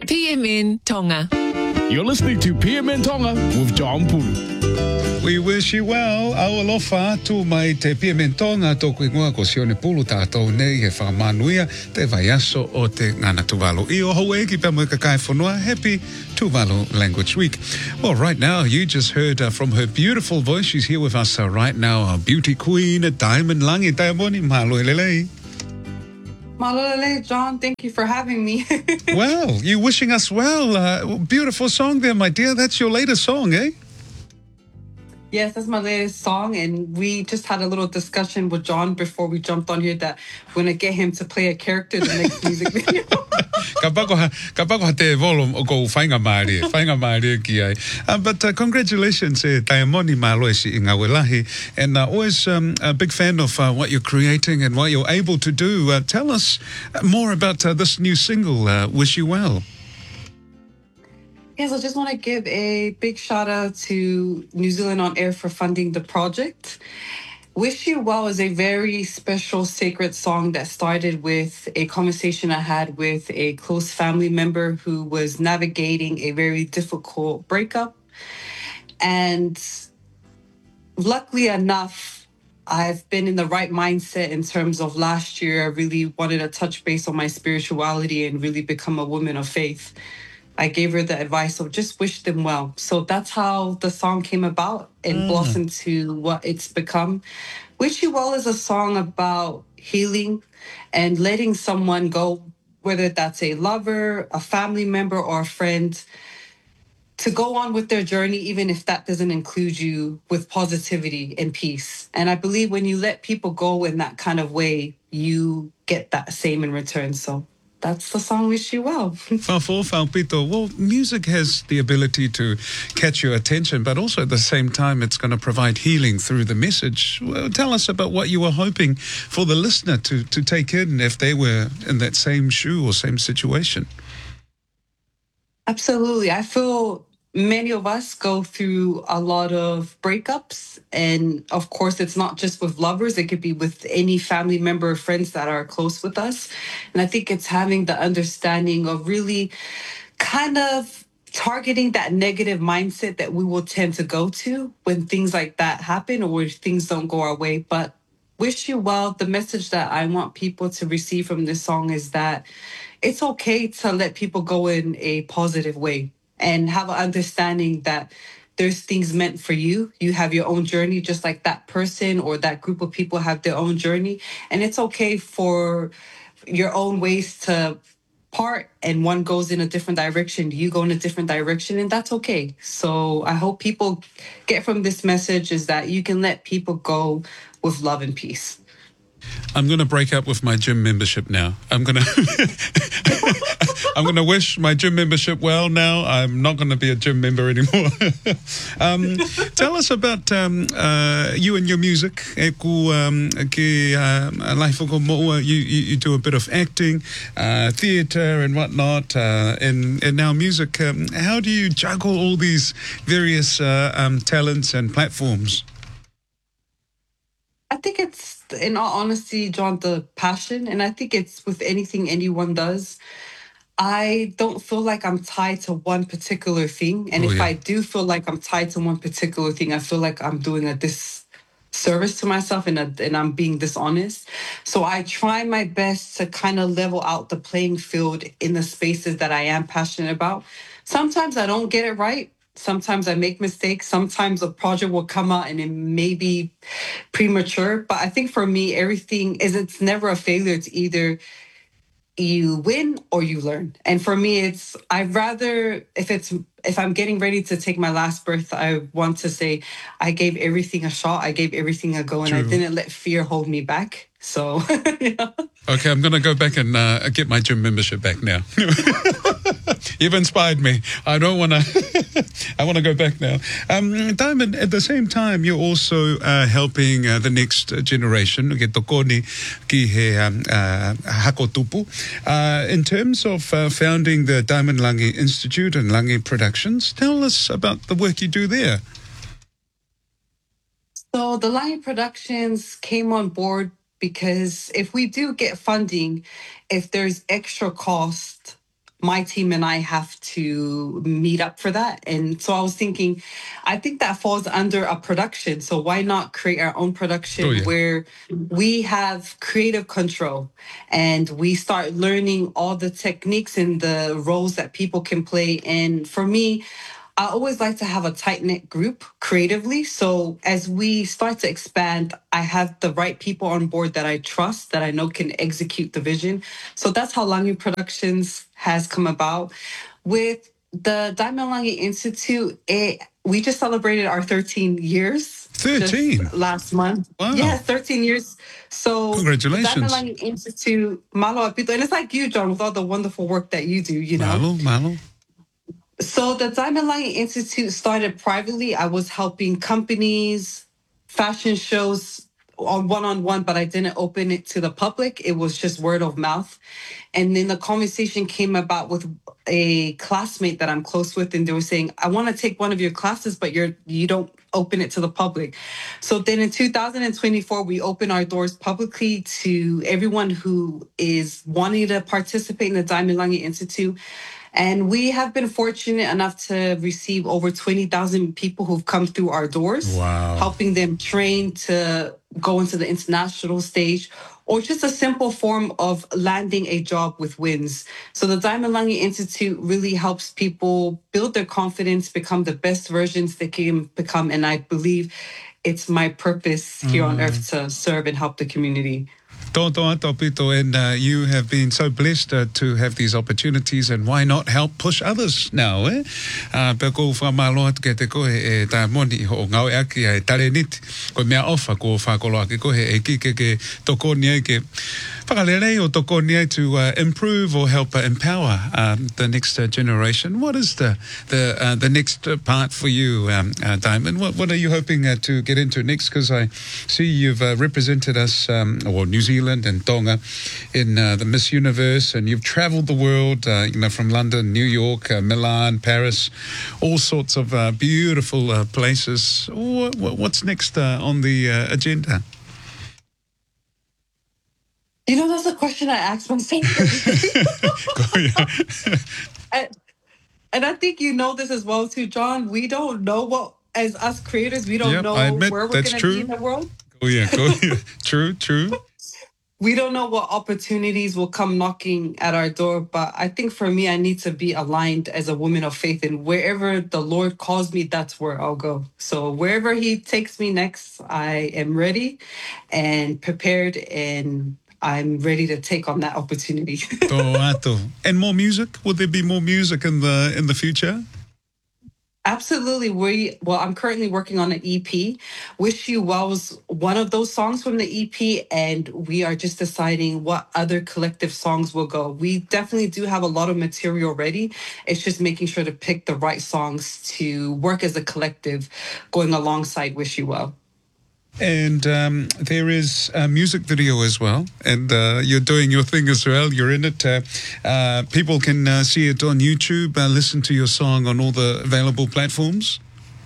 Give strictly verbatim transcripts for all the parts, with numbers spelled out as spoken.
P M N Tonga. You're listening to P M N Tonga with John Pulu. We wish you well. Au alofa atu mai te P M N Tonga tōku ingoa ko Sione Pulu tātou nei e whakamanuia te vaiaso o te ngana tuvalu. I o haue ki pia mo ka kai whanua. Happy Tuvalu Language Week. Well, right now, you just heard uh, from her beautiful voice. She's here with us uh, right now, our beauty queen, Diamond Langi. Diamond, mahalo elelei. Malolele, John, thank you for having me. Well, you wishing us well. Uh, beautiful song there, my dear. That's your latest song, eh? Yes, that's my latest song, and we just had a little discussion with John before we jumped on here that we're going to get him to play a character in the next music video. Ka pako ha, ka pako ha te volume o ko whainga maari, whainga maari ki ai. Uh, but uh, congratulations, eh, Taimoni Maloesi i ngā welahi, and uh, always um, a big fan of uh, what you're creating and what you're able to do. Uh, tell us more about uh, this new single, uh, Wish You Well. Yes, I just want to give a big shout out to New Zealand On Air for funding the project. Wish You Well is a very special, sacred song that started with a conversation I had with a close family member who was navigating a very difficult breakup. And luckily enough, I've been in the right mindset in terms of last year. I really wanted to touch base on my spirituality and really become a woman of faith. I gave her the advice of just wish them well. So that's how the song came about and mm. blossomed to what it's become. Wish You Well is a song about healing and letting someone go, whether that's a lover, a family member, or a friend, to go on with their journey, even if that doesn't include you, with positivity and peace. And I believe when you let people go in that kind of way, you get that same in return. So that's the song Wish You Well. Whafo, whaupito. Well, music has the ability to catch your attention, but also at the same time, it's going to provide healing through the message. Well, tell us about what you were hoping for the listener to, to take in if they were in that same shoe or same situation. Absolutely. I feel many of us go through a lot of breakups. And of course, it's not just with lovers. It could be with any family member or friends that are close with us. And I think it's having the understanding of really kind of targeting that negative mindset that we will tend to go to when things like that happen or when things don't go our way. But Wish You Well, the message that I want people to receive from this song is that it's okay to let people go in a positive way and have an understanding that there's things meant for you. You have your own journey, just like that person or that group of people have their own journey. And it's okay for your own ways to part, and one goes in a different direction, you go in a different direction, and that's okay. So I hope people get from this message is that you can let people go with love and peace. I'm going to break up with my gym membership now. I'm going to I'm going to wish my gym membership well now. I'm not going to be a gym member anymore. um, tell us about um, uh, you and your music. E ku um, ke life ko moa, you, you you do a bit of acting, uh, theatre and whatnot, uh, and, and now music. Um, how do you juggle all these various uh, um, talents and platforms? I think it's, in all honesty, John, the passion. And I think it's with anything anyone does. I don't feel like I'm tied to one particular thing. And oh, if yeah. I do feel like I'm tied to one particular thing, I feel like I'm doing a disservice to myself and, a, and I'm being dishonest. So I try my best to kind of level out the playing field in the spaces that I am passionate about. Sometimes I don't get it right. Sometimes I make mistakes. Sometimes a project will come out and it may be premature. But I think for me, everything is, it's never a failure. It's either you win or you learn. And for me, it's, I'd rather, if it's, if I'm getting ready to take my last breath, I want to say, I gave everything a shot. I gave everything a go and True. I didn't let fear hold me back. So, yeah. Okay, I'm going to go back and uh, get my gym membership back now. You've inspired me. I don't want to, I want to go back now. Um, Diamond, at the same time, you're also uh, helping uh, the next generation, ke tokoni ki he um, uh, hako tupu, uh, in terms of uh, founding the Diamond Langi Institute and Langi Productions. Tell us about the work you do there. So the Langi Productions came on board because if we do get funding, if there's extra cost my team and I have to meet up for that. And so I was thinking, I think that falls under a production. So why not create our own production Oh, yeah. where we have creative control and we start learning all the techniques and the roles that people can play. And for me, I always like to have a tight knit group creatively. So as we start to expand, I have the right people on board that I trust, that I know can execute the vision. So that's how Langi Productions has come about. With the Diamond Langi Institute, it, we just celebrated our thirteen years. thirteen? Just last month. Wow. Yeah, thirteen years. So Congratulations. the Diamond Langi Institute, Malo Apito, and it's like you, John, with all the wonderful work that you do, you know. Malo, malo. So the Diamond Lion Institute started privately. I was helping companies, fashion shows on one-on-one, but I didn't open it to the public. It was just word of mouth. And then the conversation came about with a classmate that I'm close with, and they were saying, I want to take one of your classes, but you're you don't open it to the public. So then in two thousand twenty-four, we opened our doors publicly to everyone who is wanting to participate in the Diamond Langi Institute. And we have been fortunate enough to receive over twenty thousand people who've come through our doors, Wow. helping them train to go into the international stage, or just a simple form of landing a job with wins. So the Diamond Langi Institute really helps people build their confidence, become the best versions they can become. And I believe it's my purpose here mm. on earth to serve and help the community. Toto ato pito, and uh, you have been so blessed uh, to have these opportunities, and why not help push others now, eh? Uh, pe ko whamalo atu ke te koe e tā moni ho ngau e aki e tare niti, ko mea ofa ko whakolo aki koe e ki ke ke toko ni ai ke whakalere o toko ni ai to uh, improve or help uh, empower um, the next uh, generation. What is the the uh, the next part for you, um, uh, Diamond? What, what are you hoping uh, to get into next? Because I see you've uh, represented us, um, or New Zealand and Tonga in uh, the Miss Universe, and you've traveled the world, uh, you know, from London, New York, uh, Milan, Paris, all sorts of uh, beautiful uh, places. What, what's next uh, on the uh, agenda? You know, that's a question I asked myself. and, and I think you know this as well too, John. We don't know what, as us creators, we don't yep, know where we're going to be in the world. Oh yeah, go, yeah. True, true. We don't know what opportunities will come knocking at our door, but I think for me, I need to be aligned as a woman of faith, and wherever the Lord calls me, that's where I'll go. So wherever He takes me next, I am ready and prepared, and I'm ready to take on that opportunity. And more music? Will there be more music in the in the future? Absolutely. We well, I'm currently working on an E P. Wish You Well was one of those songs from the E P, and we are just deciding what other collective songs will go. We definitely do have a lot of material ready. It's just making sure to pick the right songs to work as a collective going alongside Wish You Well. And um, there is a music video as well, and uh, you're doing your thing as well. You're in it. Uh, uh, people can uh, see it on YouTube, uh, listen to your song on all the available platforms.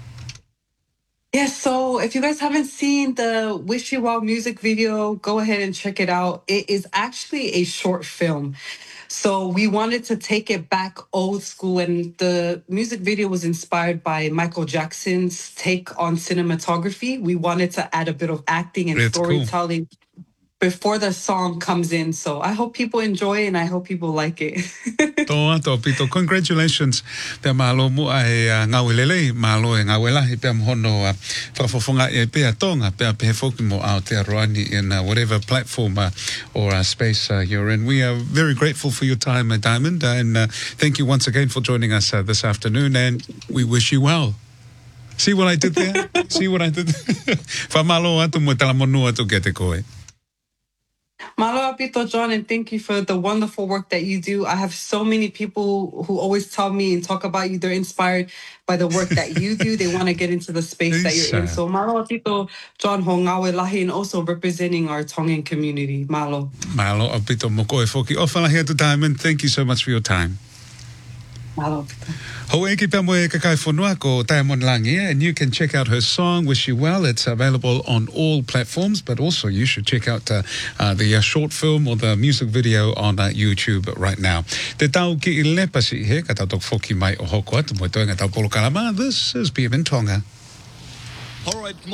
Yes, so if you guys haven't seen the Wish You Well music video, go ahead and check it out. It is actually a short film. So we wanted to take it back old school, and the music video was inspired by Michael Jackson's take on cinematography. We wanted to add a bit of acting and It's storytelling cool. before the song comes in. So I hope people enjoy, and I hope people like it. Toa toa pito. Congratulations. Pea malo mo ai ngawelele malo e ngawela pea mohono whafofonga e pea tonga pea pea foki mo Aotearoa in uh, whatever platform uh, or uh, space uh, you're in. We are very grateful for your time, uh, Diamond, and uh, thank you once again for joining us uh, this afternoon, and we wish you well. See what I did there? See what I did? Whamalo atu mo talamonua atu ke te koe. Malo apito, John, and thank you for the wonderful work that you do. I have so many people who always tell me and talk about you. They're inspired by the work that you do. They want to get into the space that you're in. So malo apito, John, ho ngawe lahi, and also representing our Tongan community. Malo. Malo apito mo koe foki. Ofalahi atu Diamond. Thank you so much for your time. Malo apito. Ho eki pa moe kakai whanua ko Diamond Langia, and you can check out her song, Wish You Well. It's available on all platforms, but also you should check out uh, uh, the uh, short film or the music video on uh, YouTube right now. Te tau ki I lepasi he, ka tau tok foki mai o hoko atu, mo toenga tau polo kalama. This is P M in Tonga. All right.